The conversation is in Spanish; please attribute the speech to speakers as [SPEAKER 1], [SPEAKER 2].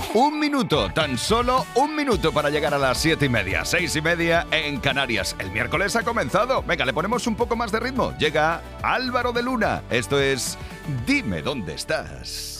[SPEAKER 1] Un minuto, tan solo un minuto para llegar a las 7:30, 6:30 en Canarias. El miércoles ha comenzado. Venga, le ponemos un poco más de ritmo. Llega Álvaro de Luna. Esto es Dime dónde estás.